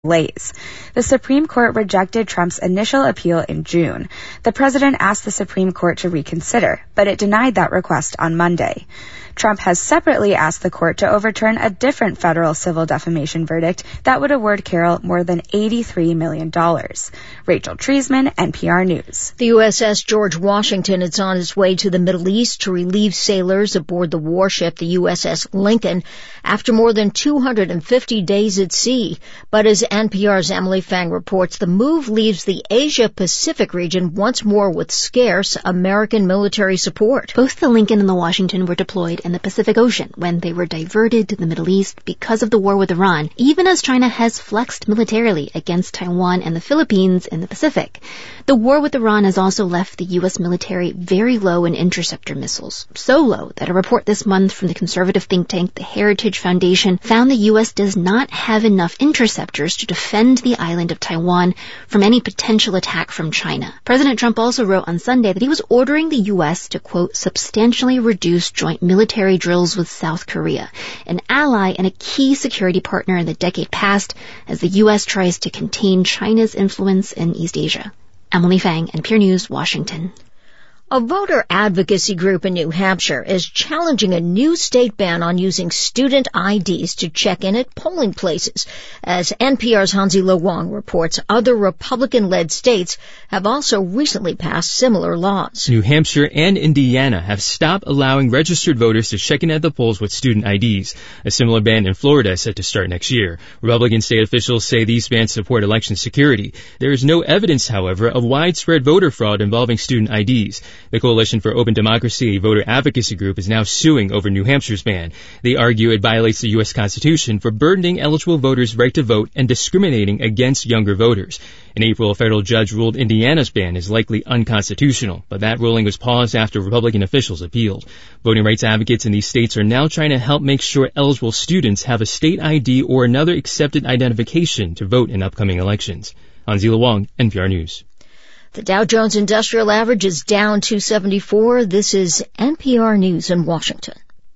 delays. The Supreme Court rejected Trump's initial appeal in June. The president asked the Supreme Court to reconsider, but it denied that request on Monday. Trump has separately asked the court to overturn a different federal civil defamation verdict that would award Carroll more than $83 million. Rachel Treisman, NPR News. The USS George Washington is on its way to the Middle East to relieve sailors aboard the warship, the USS Lincoln, after more than 250 days at sea. But as NPR's Emily Fang reports, the move leaves the Asia-Pacific region once more with scarce American military support. Both the Lincoln and the Washington were deployed in the Pacific Ocean when they were diverted to the Middle East because of the war with Iran, even as China has flexed militarily against Taiwan and the Philippines in the Pacific. The war with Iran has also left the U.S. military very low in interceptor missiles, so low that a report this month from the conservative think tank, the Heritage Foundation, found the U.S. does not have enough interceptors to defend the island of Taiwan from any potential attack from China. President Trump also wrote on Sunday that he was ordering the U.S. to, quote, substantially reduce joint military drills with South Korea, an ally and a key security partner in the decade past as the U.S. tries to contain China's influence in East Asia. Emily Fang, NPR News, Washington. A voter advocacy group in New Hampshire is challenging a new state ban on using student IDs to check in at polling places. As NPR's Hansi Lo Wang reports, other Republican-led states have also recently passed similar laws. New Hampshire and Indiana have stopped allowing registered voters to check in at the polls with student IDs. A similar ban in Florida is set to start next year. Republican state officials say these bans support election security. There is no evidence, however, of widespread voter fraud involving student IDs. The Coalition for Open Democracy, a voter advocacy group, is now suing over New Hampshire's ban. They argue it violates the U.S. Constitution for burdening eligible voters' right to vote and discriminating against younger voters. In April, a federal judge ruled Indiana's ban is likely unconstitutional, but that ruling was paused after Republican officials appealed. Voting rights advocates in these states are now trying to help make sure eligible students have a state ID or another accepted identification to vote in upcoming elections. Hansi Lo Wang, NPR News. The Dow Jones Industrial Average is down 274. This is NPR News in Washington.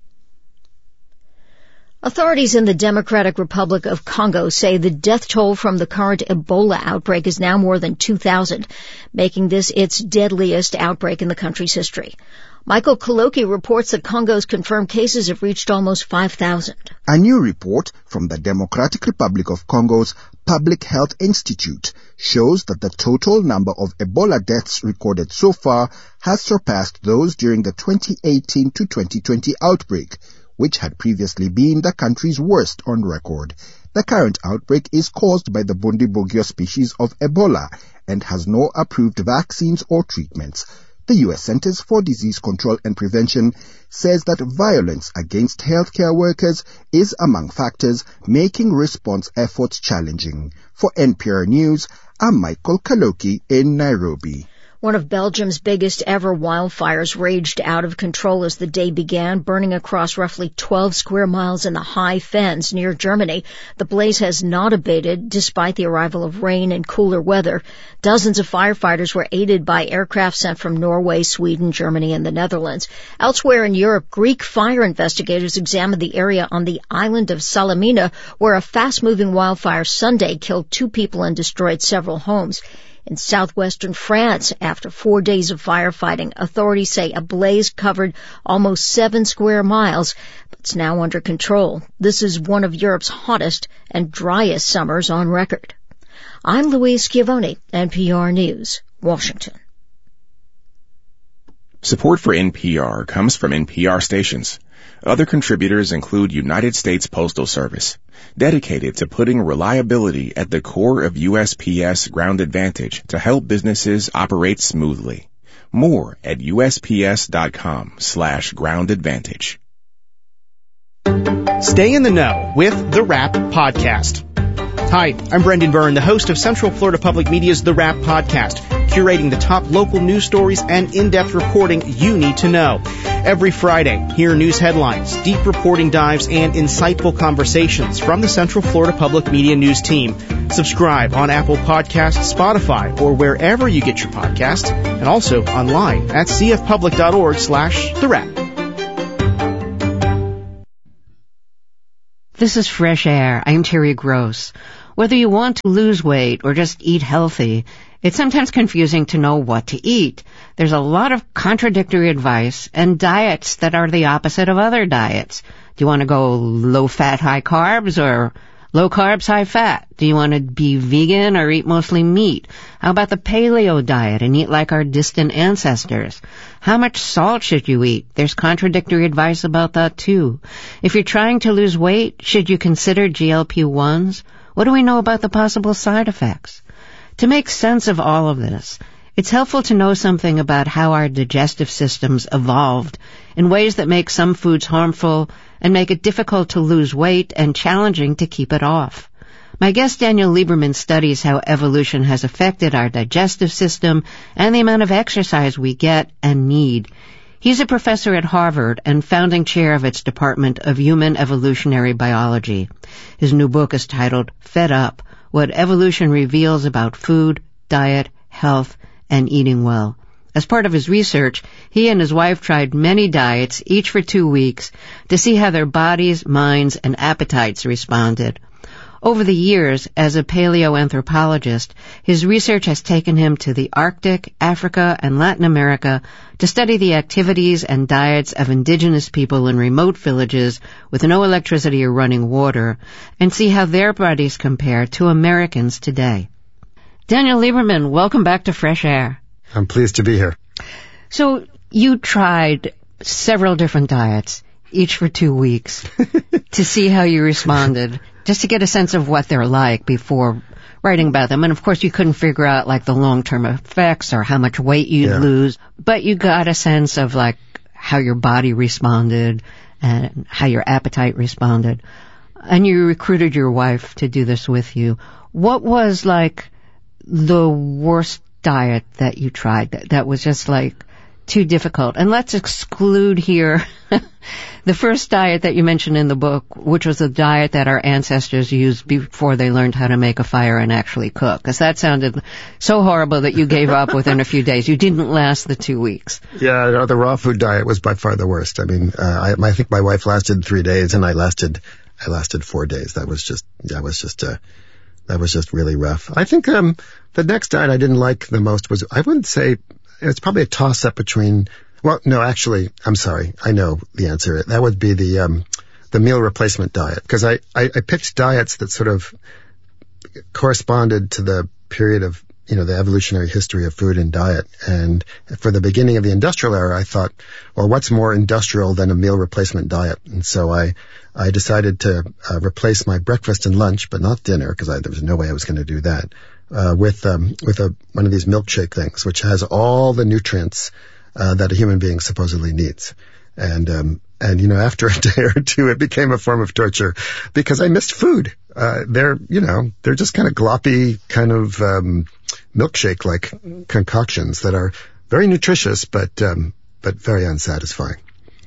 Authorities in the Democratic Republic of Congo say the death toll from the current Ebola outbreak is now more than 2,000, making this its deadliest outbreak in the country's history. Michael Kaloki reports that Congo's confirmed cases have reached almost 5,000. A new report from the Democratic Republic of Congo's Public Health Institute shows that the total number of Ebola deaths recorded so far has surpassed those during the 2018 to 2020 outbreak, which had previously been the country's worst on record. The current outbreak is caused by the Bundibugyo species of Ebola and has no approved vaccines or treatments. The U.S. Centers for Disease Control and Prevention says that violence against healthcare workers is among factors making response efforts challenging. For NPR News, I'm Michael Kaloki in Nairobi. One of Belgium's biggest ever wildfires raged out of control as the day began, burning across roughly 12 square miles in the High Fens near Germany. The blaze has not abated despite the arrival of rain and cooler weather. Dozens of firefighters were aided by aircraft sent from Norway, Sweden, Germany, and the Netherlands. Elsewhere in Europe, Greek fire investigators examined the area on the island of Salamina, where a fast-moving wildfire Sunday killed 2 people and destroyed several homes. In southwestern France, after 4 days of firefighting, authorities say a blaze covered almost 7 square miles, but it's now under control. This is one of Europe's hottest and driest summers on record. I'm Louise Schiavone, NPR News, Washington. Support for NPR comes from NPR stations. Other contributors include United States Postal Service, dedicated to putting reliability at the core of USPS Ground Advantage to help businesses operate smoothly. More at USPS.com/Ground Advantage. Stay in the know with The Wrap Podcast. Hi, I'm Brendan Byrne, the host of Central Florida Public Media's The Wrap Podcast, curating the top local news stories and in-depth reporting you need to know. Every Friday, hear news headlines, deep reporting dives, and insightful conversations from the Central Florida Public Media News team. Subscribe on Apple Podcasts, Spotify, or wherever you get your podcasts, and also online at cfpublic.org/The Wrap. This is Fresh Air. I'm Terry Gross. Whether you want to lose weight or just eat healthy, it's sometimes confusing to know what to eat. There's a lot of contradictory advice and diets that are the opposite of other diets. Do you want to go low-fat, high-carbs or low-carbs, high-fat? Do you want to be vegan or eat mostly meat? How about the paleo diet and eat like our distant ancestors? How much salt should you eat? There's contradictory advice about that too. If you're trying to lose weight, should you consider GLP-1s? What do we know about the possible side effects? To make sense of all of this, it's helpful to know something about how our digestive systems evolved in ways that make some foods harmful and make it difficult to lose weight and challenging to keep it off. My guest Daniel Lieberman studies how evolution has affected our digestive system and the amount of exercise we get and need. He's a professor at Harvard and founding chair of its Department of Human Evolutionary Biology. His new book is titled Fed Up: What Evolution Reveals About Food, Diet, Health, and Eating Well. As part of his research, he and his wife tried many diets, each for 2 weeks, to see how their bodies, minds, and appetites responded. Over the years, as a paleoanthropologist, his research has taken him to the Arctic, Africa, and Latin America to study the activities and diets of indigenous people in remote villages with no electricity or running water, and see how their bodies compare to Americans today. Daniel Lieberman, welcome back to Fresh Air. I'm pleased to be here. So you tried several different diets, each for 2 weeks, to see how you responded, just to get a sense of what they're like before writing about them. And of course you couldn't figure out like the long-term effects or how much weight you'd lose, but you got a sense of like how your body responded and how your appetite responded. And you recruited your wife to do this with you. What was like the worst diet that you tried that was just like too difficult? And let's exclude here the first diet that you mentioned in the book, which was a diet that our ancestors used before they learned how to make a fire and actually cook, because that sounded so horrible that you gave up within a few days. You didn't last the 2 weeks. Yeah, the raw food diet was by far the worst. I mean, I think my wife lasted 3 days and I lasted 4 days. That was just really rough. I think the next diet I didn't like the most was, I wouldn't say, it's probably a toss-up between, well, no, actually, I'm sorry, I know the answer. That would be the meal replacement diet, because I picked diets that sort of corresponded to the period of, the evolutionary history of food and diet. And for the beginning of the industrial era, I thought, well, what's more industrial than a meal replacement diet? And so I decided to replace my breakfast and lunch, but not dinner, because there was no way I was going to do that, with one of these milkshake things, which has all the nutrients that a human being supposedly needs. And after a day or two, it became a form of torture because I missed food. They're just kind of gloppy, kind of milkshake-like concoctions that are very nutritious, but very unsatisfying.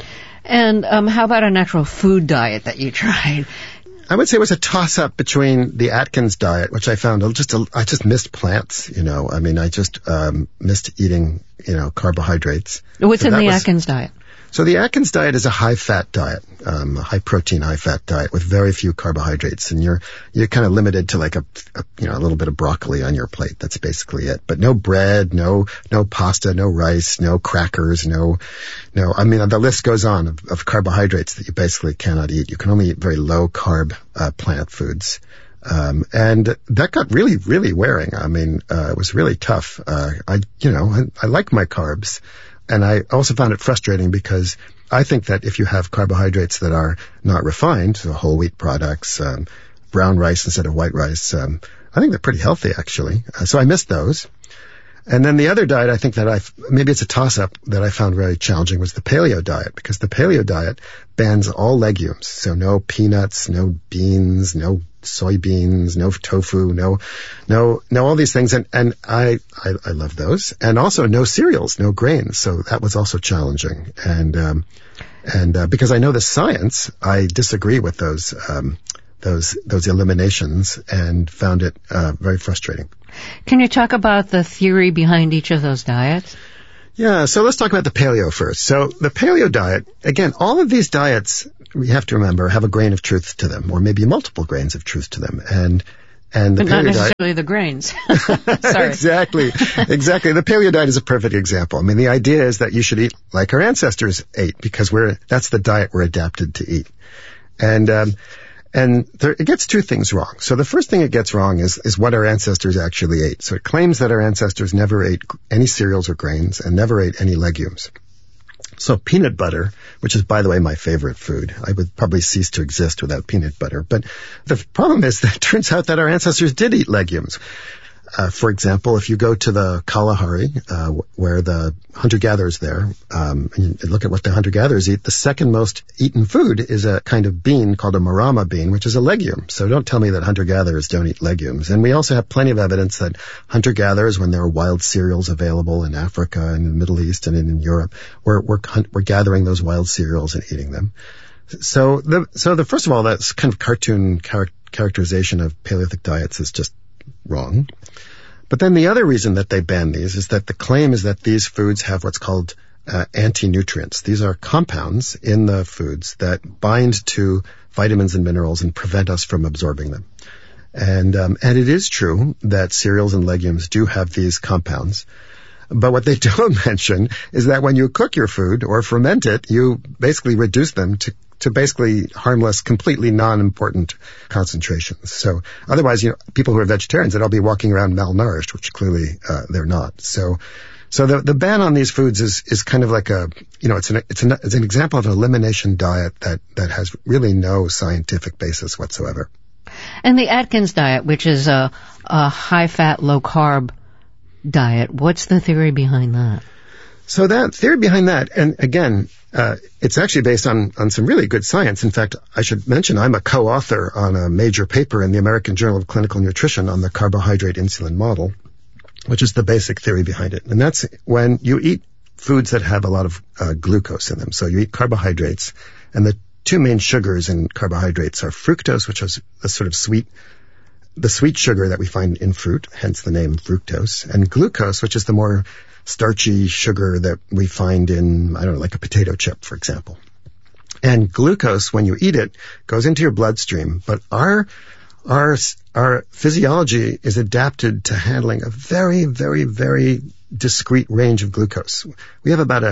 And how about an actual food diet that you tried? I would say it was a toss-up between the Atkins diet, which I found I just missed plants, I mean, I just missed eating, carbohydrates. What's in the Atkins diet? So the Atkins diet is a high-fat diet, a high-protein, high-fat diet with very few carbohydrates, and you're kind of limited to like a little bit of broccoli on your plate. That's basically it. But no bread, no pasta, no rice, no crackers, no. I mean, the list goes on of carbohydrates that you basically cannot eat. You can only eat very low-carb plant foods. And that got really, really wearing. I mean, it was really tough. I like my carbs. And I also found it frustrating because I think that if you have carbohydrates that are not refined, so whole wheat products, brown rice instead of white rice, I think they're pretty healthy, actually. So I missed those. And then the other diet, I think that maybe it's a toss-up that I found very challenging, was the paleo diet, because the paleo diet bans all legumes. So no peanuts, no beans, no soybeans, no tofu, no all these things. And I love those. And also no cereals, no grains. So that was also challenging. And because I know the science, I disagree with those eliminations and found it very frustrating. Can you talk about the theory behind each of those diets? Yeah, so let's talk about the paleo first. So the paleo diet, again, all of these diets, we have to remember, have a grain of truth to them, or maybe multiple grains of truth to them. And And the but not necessarily the grains. Sorry. Exactly. The paleo diet is a perfect example. I mean, the idea is that you should eat like our ancestors ate because that's the diet we're adapted to eat. And it gets two things wrong. So the first thing it gets wrong is what our ancestors actually ate. So it claims that our ancestors never ate any cereals or grains and never ate any legumes. So peanut butter, which is, by the way, my favorite food. I would probably cease to exist without peanut butter. But the problem is that it turns out that our ancestors did eat legumes. For example, if you go to the Kalahari, where the hunter-gatherers there, and you look at what the hunter-gatherers eat, the second most eaten food is a kind of bean called a marama bean, which is a legume. So don't tell me that hunter-gatherers don't eat legumes. And we also have plenty of evidence that hunter-gatherers, when there were wild cereals available in Africa and in the Middle East and in Europe, were gathering those wild cereals and eating them. So the first of all, that's kind of cartoon characterization of Paleolithic diets is just wrong. But then the other reason that they ban these is that the claim is that these foods have what's called anti-nutrients. These are compounds in the foods that bind to vitamins and minerals and prevent us from absorbing them. And it is true that cereals and legumes do have these compounds. But what they don't mention is that when you cook your food or ferment it, you basically reduce them to basically harmless, completely non-important concentrations. So otherwise, people who are vegetarians, they'll be walking around malnourished, which clearly they're not. So the ban on these foods is kind of like it's an example of an elimination diet that has really no scientific basis whatsoever. And the Atkins diet, which is a high-fat, low-carb diet, what's the theory behind that? So that theory behind that, and again, it's actually based on some really good science. In fact, I should mention I'm a co-author on a major paper in the American Journal of Clinical Nutrition on the carbohydrate insulin model, which is the basic theory behind it. And that's when you eat foods that have a lot of glucose in them. So you eat carbohydrates, and the two main sugars in carbohydrates are fructose, which is a sort of the sweet sugar that we find in fruit, hence the name fructose, and glucose, which is the more starchy sugar that we find in, like a potato chip, for example. And glucose, when you eat it, goes into your bloodstream, but our physiology is adapted to handling a very, very, very discrete range of glucose. We have about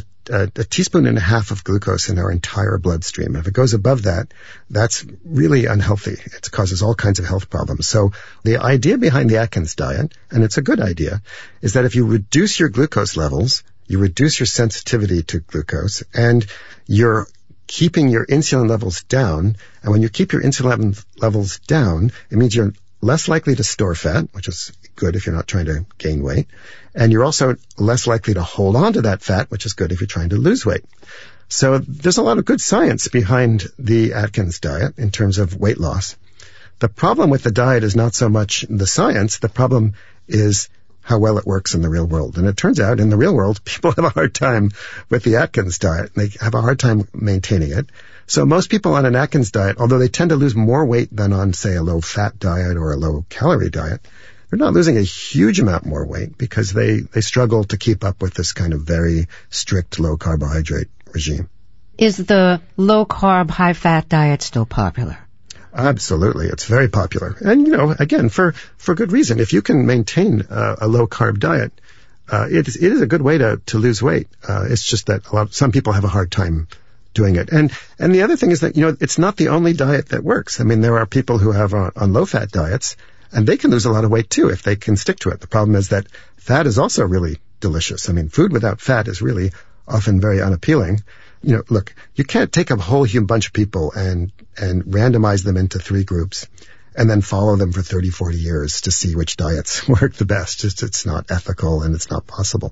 a teaspoon and a half of glucose in our entire bloodstream. If it goes above that, that's really unhealthy. It causes all kinds of health problems. So the idea behind the Atkins diet, and it's a good idea, is that if you reduce your glucose levels, you reduce your sensitivity to glucose, and you're keeping your insulin levels down. And when you keep your insulin levels down, it means you're less likely to store fat, which is good if you're not trying to gain weight. And you're also less likely to hold on to that fat, which is good if you're trying to lose weight. So there's a lot of good science behind the Atkins diet in terms of weight loss. The problem with the diet is not so much the science. The problem is how well it works in the real world. And it turns out in the real world, people have a hard time with the Atkins diet. They have a hard time maintaining it. So most people on an Atkins diet, although they tend to lose more weight than on, say, a low-fat diet or a low-calorie diet, they're not losing a huge amount more weight because they struggle to keep up with this kind of very strict low-carbohydrate regime. Is the low-carb, high-fat diet still popular? Absolutely. It's very popular. And, again, for good reason. If you can maintain a low-carb diet, it is a good way to lose weight. It's just that some people have a hard time doing it. And the other thing is that, it's not the only diet that works. I mean, there are people who have on low-fat diets, and they can lose a lot of weight too if they can stick to it. The problem is that fat is also really delicious. I mean, food without fat is really often very unappealing. Look, you can't take a whole bunch of people and randomize them into 3 groups and then follow them for 30, 40 years to see which diets work the best. It's not ethical and it's not possible.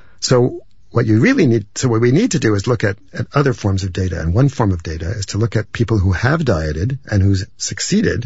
So what we need to do is look at other forms of data. And one form of data is to look at people who have dieted and who's succeeded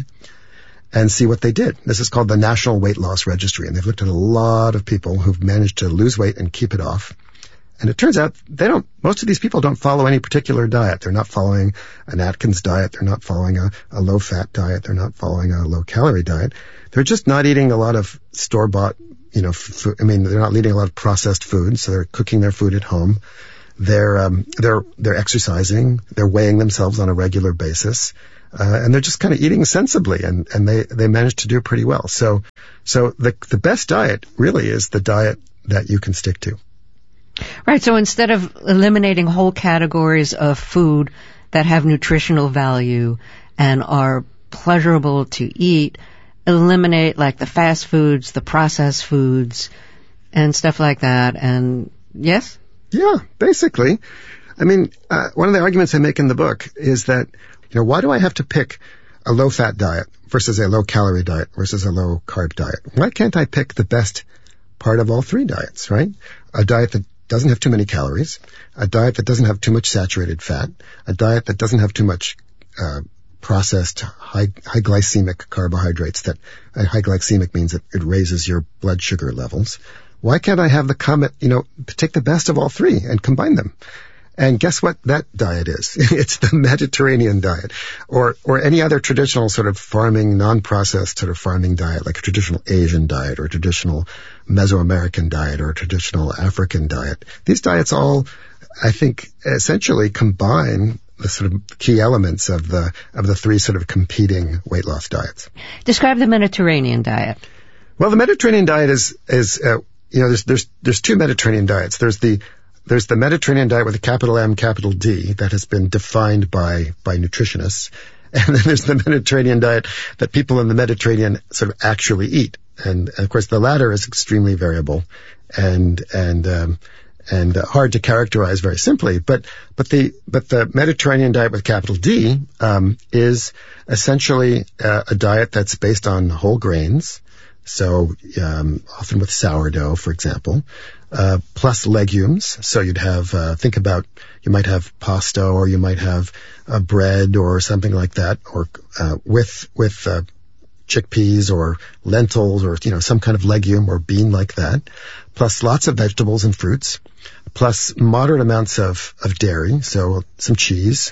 and see what they did. This is called the National Weight Loss Registry, and they've looked at a lot of people who've managed to lose weight and keep it off. And it turns out most of these people don't follow any particular diet. They're not following an Atkins diet. They're not following a low-fat diet. They're not following a low-calorie diet. They're just not eating a lot of store-bought, food. I mean, they're not eating a lot of processed food, so they're cooking their food at home. They're exercising. They're weighing themselves on a regular basis. and they're just kind of eating sensibly, and they manage to do pretty well. So the best diet really is the diet that you can stick to. Right. So instead of eliminating whole categories of food that have nutritional value and are pleasurable to eat, eliminate like the fast foods, the processed foods, and stuff like that. And yes? Yeah, basically. I mean, one of the arguments I make in the book is that, why do I have to pick a low-fat diet versus a low-calorie diet versus a low-carb diet? Why can't I pick the best part of all three diets, right? A diet that doesn't have too many calories, a diet that doesn't have too much saturated fat, a diet that doesn't have too much processed high glycemic carbohydrates. That high glycemic means that it raises your blood sugar levels. Why can't I have take the best of all three and combine them? And guess what that diet is? It's the Mediterranean diet, or any other traditional sort of farming, non-processed sort of farming diet, like a traditional Asian diet or a traditional Mesoamerican diet or a traditional African diet. These diets all, I think, essentially combine the sort of key elements of the three sort of competing weight loss diets. Describe the Mediterranean diet. Well, the Mediterranean diet is there's two Mediterranean diets. There's the Mediterranean diet with a capital M, capital D that has been defined by nutritionists. And then there's the Mediterranean diet that people in the Mediterranean sort of actually eat. And of course the latter is extremely variable and hard to characterize very simply. But the Mediterranean diet with capital D, is essentially a diet that's based on whole grains. So, often with sourdough, for example, plus legumes. So you'd have, you might have pasta, or you might have bread or something like that, or, with chickpeas or lentils or, some kind of legume or bean like that, plus lots of vegetables and fruits, plus moderate amounts of dairy. So some cheese,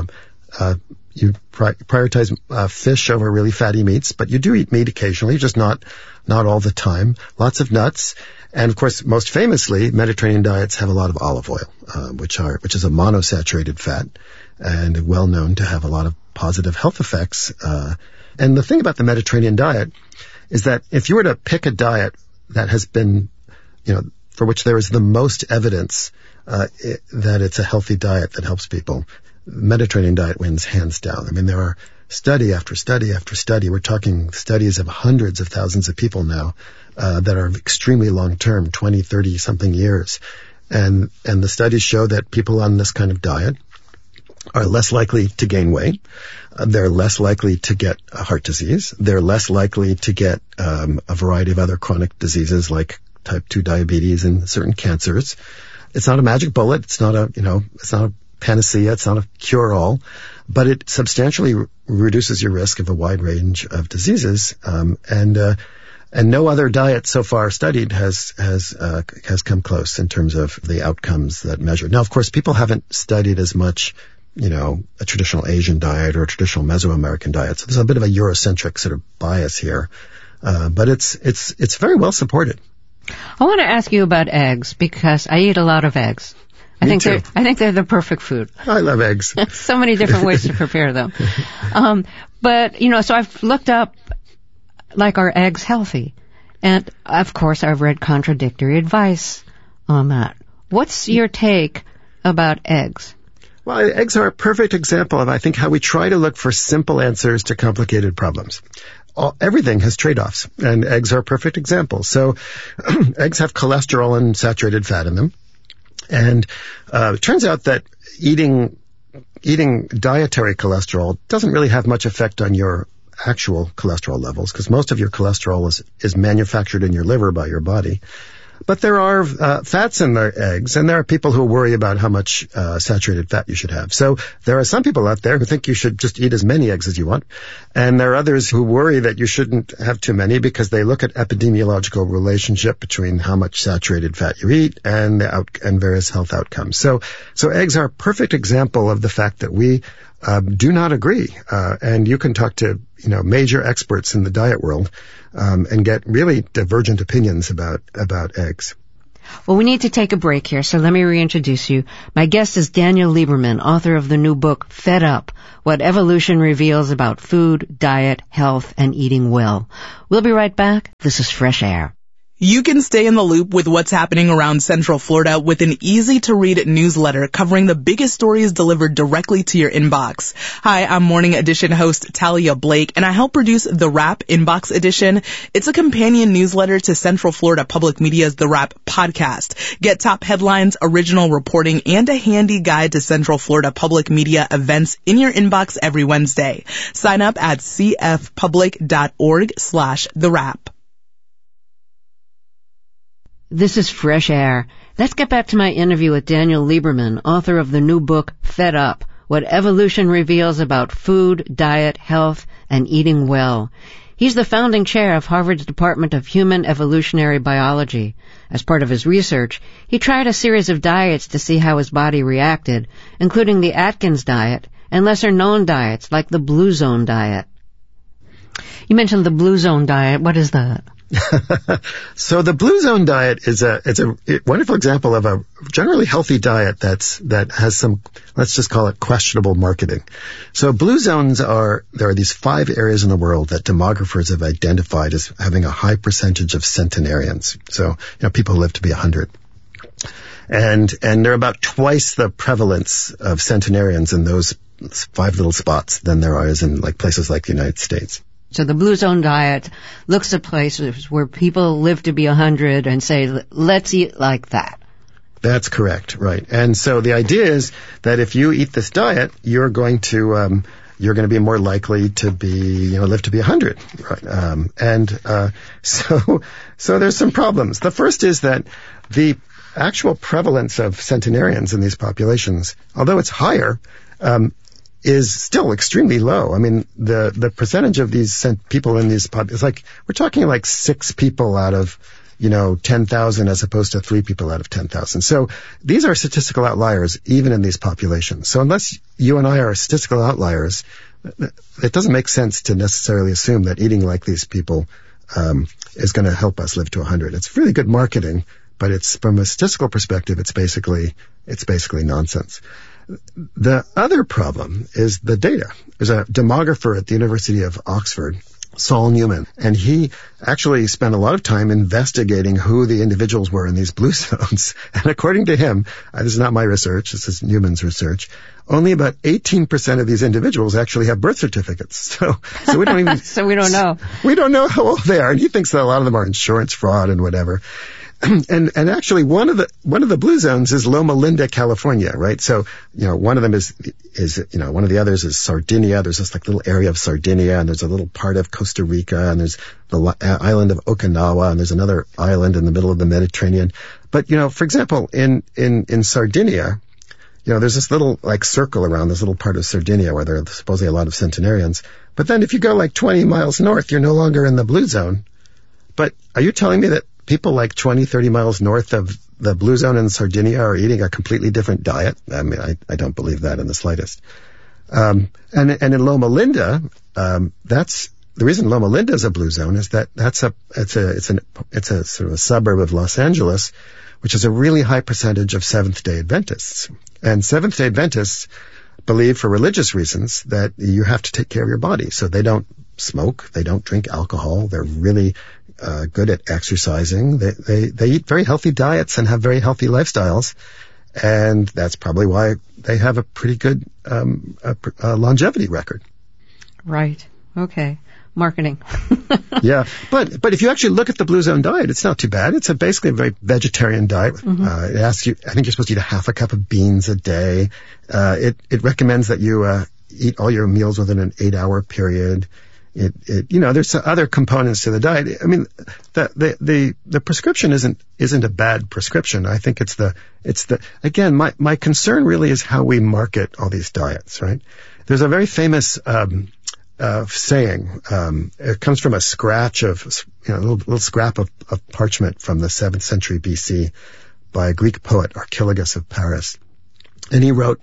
you prioritize fish over really fatty meats, but you do eat meat occasionally, just not all the time. Lots of nuts, and of course, most famously, Mediterranean diets have a lot of olive oil, which is a monosaturated fat, and well known to have a lot of positive health effects. And the thing about the Mediterranean diet is that if you were to pick a diet that has been, for which there is the most evidence that it's a healthy diet that helps people, Mediterranean diet wins hands down. I mean, there are study after study after study. We're talking studies of hundreds of thousands of people now, that are extremely long-term, 20, 30 something years. And the studies show that people on this kind of diet are less likely to gain weight. They're less likely to get heart disease. They're less likely to get, a variety of other chronic diseases like type 2 diabetes and certain cancers. It's not a magic bullet. It's not a panacea, it's not a cure-all, but it substantially reduces your risk of a wide range of diseases, and no other diet so far studied has come close in terms of the outcomes that measure. Now, of course, people haven't studied as much, a traditional Asian diet or a traditional Mesoamerican diet, so there's a bit of a Eurocentric sort of bias here, but it's very well supported. I want to ask you about eggs, because I eat a lot of eggs. I think they're the perfect food. I love eggs. So many different ways to prepare them. But, so I've looked up, are eggs healthy? And, of course, I've read contradictory advice on that. What's your take about eggs? Well, eggs are a perfect example of, I think, how we try to look for simple answers to complicated problems. Everything has trade-offs, and eggs are a perfect example. So, eggs have cholesterol and saturated fat in them. And it turns out that eating dietary cholesterol doesn't really have much effect on your actual cholesterol levels, because most of your cholesterol is manufactured in your liver by your body. But there are fats in the eggs, and there are people who worry about how much saturated fat you should have. So there are some people out there who think you should just eat as many eggs as you want, and there are others who worry that you shouldn't have too many because they look at epidemiological relationship between how much saturated fat you eat and various health outcomes. So eggs are a perfect example of the fact that we do not agree, and you can talk to major experts in the diet world and get really divergent opinions about eggs. Well, we need to take a break here, so let me reintroduce you. My guest is Daniel Lieberman, author of the new book, Fed Up, What Evolution Reveals About Food, Diet, Health, and Eating Well. We'll be right back. This is Fresh Air. You can stay in the loop with what's happening around Central Florida with an easy-to-read newsletter covering the biggest stories delivered directly to your inbox. Hi, I'm Morning Edition host Talia Blake, and I help produce The Wrap Inbox Edition. It's a companion newsletter to Central Florida Public Media's The Wrap podcast. Get top headlines, original reporting, and a handy guide to Central Florida Public Media events in your inbox every Wednesday. Sign up at cfpublic.org/The Wrap. This is Fresh Air. Let's get back to my interview with Daniel Lieberman, author of the new book, Fed Up, What Evolution Reveals About Food, Diet, Health, and Eating Well. He's the founding chair of Harvard's Department of Human Evolutionary Biology. As part of his research, he tried a series of diets to see how his body reacted, including the Atkins diet and lesser-known diets like the Blue Zone diet. You mentioned the Blue Zone diet. What is that? So the Blue Zone diet is a wonderful example of a generally healthy diet that has some, let's just call it questionable marketing. So Blue Zones there are these 5 areas in the world that demographers have identified as having a high percentage of centenarians. So, people who live to be 100. And they're about twice the prevalence of centenarians in those 5 little spots than there is in places like the United States. So the Blue Zone diet looks at places where people live to be 100 and say, let's eat like that. That's correct, right. And so the idea is that if you eat this diet, you're going to be more likely to be, live to be 100, right? So there's some problems. The first is that the actual prevalence of centenarians in these populations, although it's higher, is still extremely low. I mean, the percentage of these people in these is we're talking 6 people out of, 10,000 as opposed to 3 people out of 10,000. So these are statistical outliers even in these populations. So unless you and I are statistical outliers, it doesn't make sense to necessarily assume that eating like these people is going to help us live to 100. It's really good marketing, but it's from a statistical perspective, it's basically nonsense. The other problem is the data. There's a demographer at the University of Oxford, Saul Newman, and he actually spent a lot of time investigating who the individuals were in these Blue Zones. And according to him, this is not my research, this is Newman's research, only about 18% of these individuals actually have birth certificates. So we don't even... So we don't know. We don't know how old they are. And he thinks that a lot of them are insurance fraud and whatever. And actually one of the Blue Zones is Loma Linda, California, right? So, one of them is one of the others is Sardinia. There's this little area of Sardinia, and there's a little part of Costa Rica, and there's the island of Okinawa, and there's another island in the middle of the Mediterranean. But, for example, in Sardinia, there's this little circle around this little part of Sardinia where there are supposedly a lot of centenarians. But then if you go 20 miles north, you're no longer in the Blue Zone. But are you telling me that people 20, 30 miles north of the Blue Zone in Sardinia are eating a completely different diet? I mean, I don't believe that in the slightest. And in Loma Linda, that's the reason Loma Linda is a Blue Zone is that it's a sort of a suburb of Los Angeles, which is a really high percentage of Seventh-day Adventists. And Seventh-day Adventists believe for religious reasons that you have to take care of your body. So they don't smoke, they don't drink alcohol, they're really good at exercising. They eat very healthy diets and have very healthy lifestyles, and that's probably why they have a pretty good longevity record. Right. Okay. Marketing. Yeah, but if you actually look at the Blue Zone diet, it's not too bad. It's basically a very vegetarian diet. It asks you, I think you're supposed to eat a half a cup of beans a day. It recommends that you eat all your meals within an 8-hour period. There's other components to the diet. I mean, the prescription isn't a bad prescription. I think again, my concern really is how we market all these diets, right? There's a very famous, saying, it comes from a scratch of, a little scrap of parchment from the 7th century BC by a Greek poet, Archilogus of Paris. And he wrote,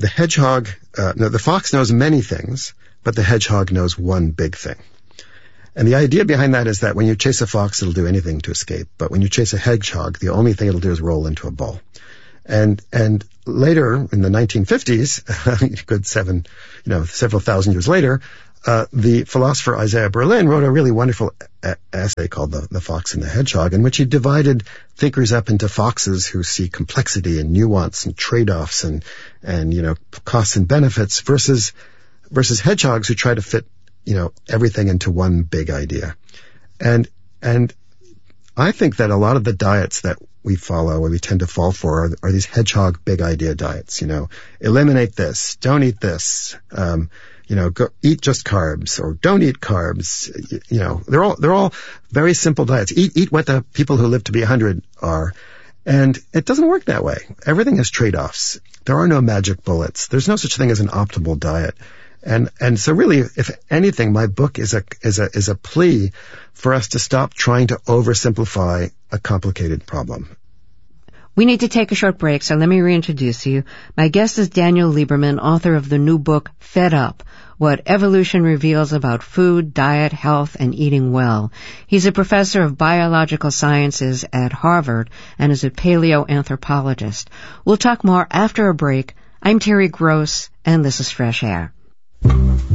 the fox knows many things, but the hedgehog knows one big thing. And the idea behind that is that when you chase a fox, it'll do anything to escape. But when you chase a hedgehog, the only thing it'll do is roll into a ball. And later in the 1950s, several thousand years later, the philosopher Isaiah Berlin wrote a really wonderful essay called The Fox and the Hedgehog, in which he divided thinkers up into foxes who see complexity and nuance and trade-offs and costs and benefits versus hedgehogs who try to fit, everything into one big idea. And I think that a lot of the diets that we follow or we tend to fall for are these hedgehog big idea diets. Eliminate this, don't eat this, go eat just carbs or don't eat carbs. They're all very simple diets. Eat what the people who live to be 100 are. And it doesn't work that way. Everything has trade-offs. There are no magic bullets. There's no such thing as an optimal diet. And so really, if anything, my book is a plea for us to stop trying to oversimplify a complicated problem. We need to take a short break, so let me reintroduce you. My guest is Daniel Lieberman, author of the new book, Fed Up, What Evolution Reveals About Food, Diet, Health, and Eating Well. He's a professor of biological sciences at Harvard and is a paleoanthropologist. We'll talk more after a break. I'm Terry Gross, and this is Fresh Air.